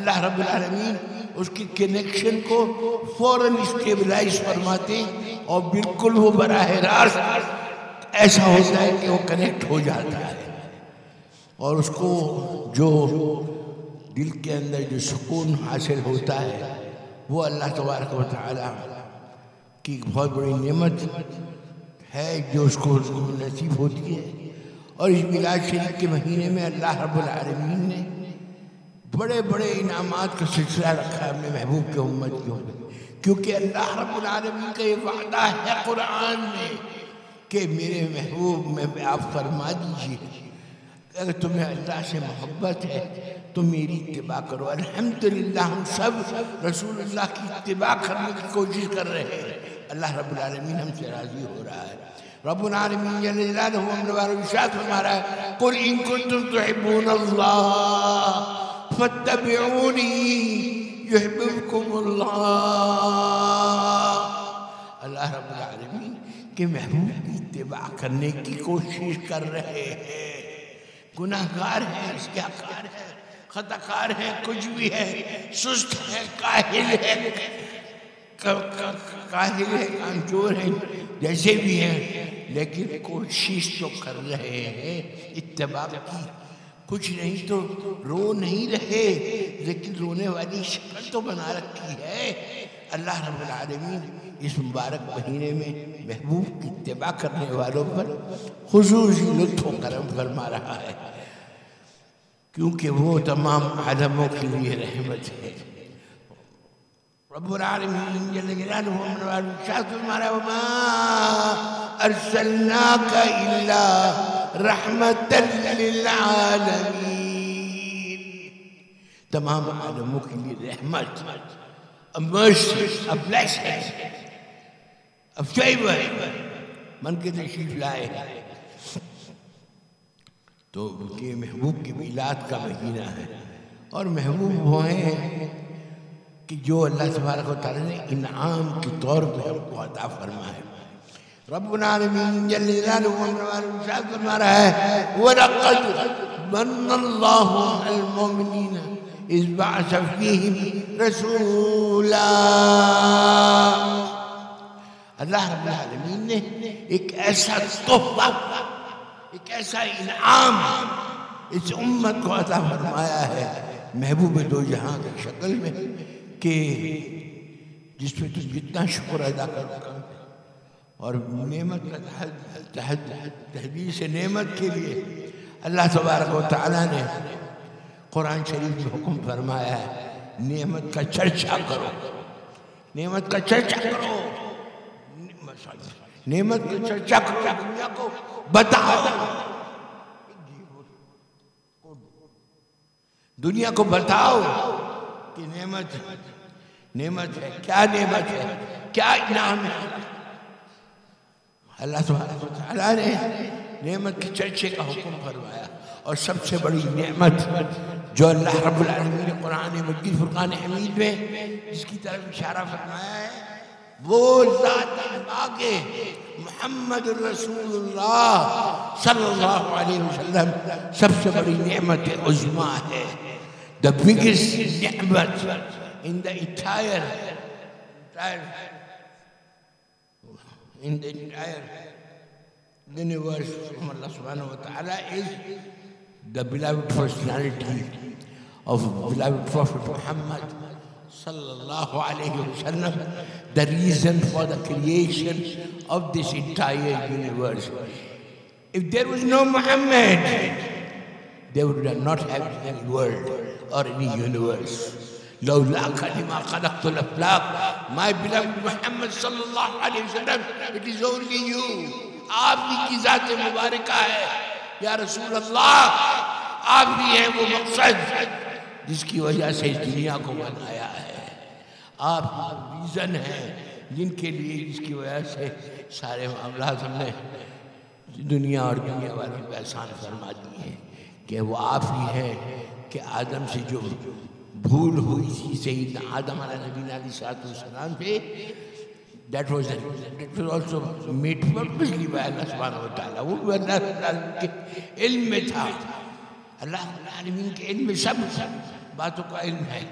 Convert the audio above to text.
اللہ رب العالمین اس کی کنیکشن کو فوراً اسٹیبلائز فرماتے اور بالکل وہ براہ راست ایسا ہوتا ہے کہ وہ کنیکٹ ہو جاتا ہے، اور اس کو جو دل کے اندر جو سکون حاصل ہوتا ہے وہ اللہ تبارک و تعالیٰ کی بہت بڑی نعمت ہے جو اس کو نصیب ہوتی ہے۔ اور اس میلاد شریف کے مہینے میں اللہ رب العالمین نے بڑے بڑے انعامات کا سلسلہ رکھا ہے اپنے محبوب کے امت کے اوپر، کیونکہ اللہ رب العالمین کا یہ وعدہ ہے قرآن میں کہ میرے محبوب میں آپ فرما دیجیے اگر تمہیں اللہ سے محبت ہے تو میری اتباع کرو۔ الحمدللہ ہم سب رسول اللہ کی اتباع کرنے کی کوشش کر رہے ہیں، اللہ رب العالمین ہم سے راضی ہو رہا ہے۔ رب العالمین جل جلالہ اپنے بارے میں ارشاد فرما رہا ہے، قل ان کنتم تحبون اللہ فاتبعونی یحببکم اللہ۔ اللہ رب العالمین کے محبوب کی اتباع کرنے کی کوشش کر رہے ہیں۔ گناہگار ہیں، اشیاءکار ہیں، خطا کار ہیں، کچھ بھی ہے، سست ہے، کاہل ہے، کمزور ہیں، جیسے بھی ہیں، لیکن کوشش تو کر رہے ہیں اتباع کی۔ کچھ نہیں تو رو نہیں رہے، لیکن رونے والی شکل تو بنا رکھی ہے۔ اللہ رب العالمین اس مبارک مہینے میں محبوب کی اتباع کرنے والوں پر خصوصی لطف و کرم فرما رہا ہے، کیونکہ وہ تمام عالموں کے لیے رحمت ہے۔ رب العالمین جل جلالہ ارشاد فرما رہا ہے، وما ارسلناک الا رحمتا للعالمین۔ تمام عالموں کے لیے رحمت، a mercy, a blessing, a favor من کے تشریف لائے۔ تو ان کے محبوب کی میلاد کا مہینہ ہے، اور محبوب وہ ہیں کہ جو اللہ تبارک و تعالیٰ نے انعام کے طور پہ ہم کو عطا فرمائے۔ رب العالمین جل جلالہ ارشاد فرما رہا ہے، وَلَقَدْ مَنَّ اللَّهُ عَلَى الْمُؤْمِنِينَ اِذْ بَعَثَ فِيهِمْ رَسُولًا۔ اللہ رب العالمین نے ایک ایسا تحفہ، ایک ایسا انعام اس امت کو عطا فرمایا ہے محبوب دو جہاں کی شکل میں، کہ جس میں تم جتنا شکر ادا کرو۔ اور نعمت کا تحدیث نعمت کے لیے اللہ تبارک و تعالیٰ نے قرآن شریف میں حکم فرمایا ہے، نعمت کا چرچا کرو، نعمت کا چرچا کرو، نعمت کا چرچا کرو، دنیا کو بتاؤ، دنیا کو بتاؤ کہ نعمت ہے، کیا نعمت ہے، کیا انعام ہے۔ اللہ سبحانہ و تعالیٰ نے نعمت کے چرچے کا حکم فرمایا، اور سب سے بڑی نعمت جو اللہ رب العالمین نے قرآن مجید فرقان حمید میں جس کی طرف اشارہ فرمایا ہے، وہ ذات پاک محمد رسول اللہ صلی اللہ علیہ وسلم سب سے بڑی نعمت عظمیٰ ہے۔ The biggest نعمت in the entire universe from Allah subhanahu wa ta'ala is the beloved personality of beloved Prophet Muhammad sallallahu alayhi wa sallam, the reason for the creation of this entire universe. If there was no Muhammad, there would not have any world or any universe. لولاک لما خلقت الافلاق، my beloved Muhammad sallallahu alayhi wa sallam, it is only you، آپ ہی کی ذات مبارکہ ہے یا رسول اللہ، آپ ہی ہیں وہ مقصد جس کی وجہ سے اس دنیا کو بنایا ہے، آپ ریزن ہیں جن کے لیے جس کی وجہ سے سارے معاملات ہم نے دنیا اور دنیا والوں کو احسان فرما دی ہیں، کہ وہ آپ ہی ہیں کہ آدم سے جو بھول ہوئی تھی سیدنا آدم علیہ نبینا علیہ السلام سے، that was also made purposely by Allah subhanahu wa ta'ala، وہ اللہ کے علم میں تھا، اللہ العالمین کے علم میں سب باتوں کا علم ہے،